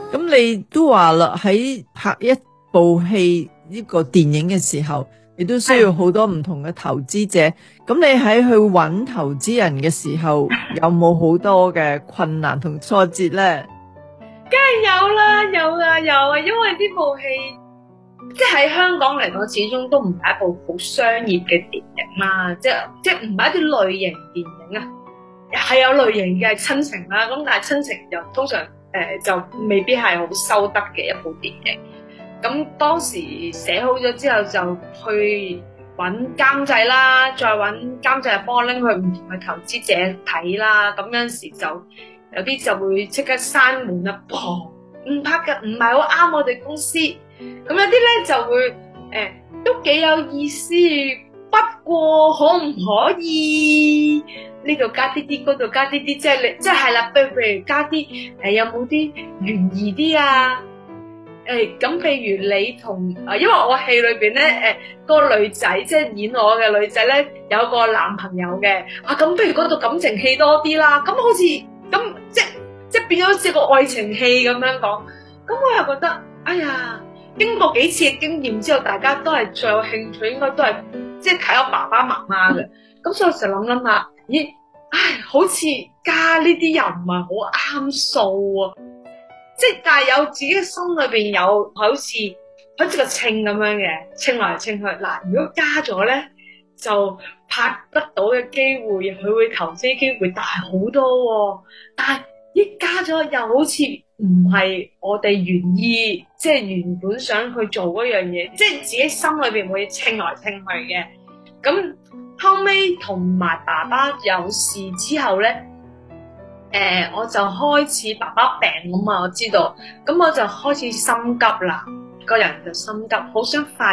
咁你都話啦，喺拍一部戲呢個電影嘅時候，你都需要好多唔同嘅投資者。咁你喺去揾投資人嘅時候，有冇好多嘅困難同挫折呢？ 梗係有啦，有啊，因為呢部戲即係喺香港嚟講，始終都唔係一部好商業嘅電影啦，即係唔係一啲類型電影啊，係有類型嘅親情啦，咁但係親情又通常就未必係好收得嘅一部電影。咁當時寫好咗之後，就去揾監製啦，再揾監製幫我拎去唔同嘅投資者睇啦。咁有陣時就有啲就會即刻閂門啦，唔拍嘅，唔係好啱我哋公司。咁有啲咧就會都幾有意思，不過可唔可以呢度加啲啲，嗰度加啲啲，即係啦，譬如加啲有冇啲懸疑啲啊？咁譬如你同因為我戲裏邊咧個女仔即係演我嘅女仔咧有個男朋友嘅咁不如嗰度感情戲多啲啦，咁好似咁即係變咗好似個愛情戲咁樣講，咁我又覺得哎呀，經過幾次嘅經驗之後，大家都係最有興趣，應該都係即係睇我爸爸媽媽嘅，咁所以我成日諗下，咦，好似加呢啲又唔係好啱數啊！即係但係有自己心裏邊有好似個稱咁樣嘅，稱來稱去嗱，如果加咗咧，就拍得到嘅機會，佢會投資機會大好多喎。但係一加咗又好似唔係我哋原意，即係原本想去做嗰樣嘢，即係自己心裏邊會稱來稱去嘅。咁後尾同埋爸爸有事之後咧。我就開始爸爸病咁嘛，我知道，咁我就開始心急啦，個人就心急，好想快。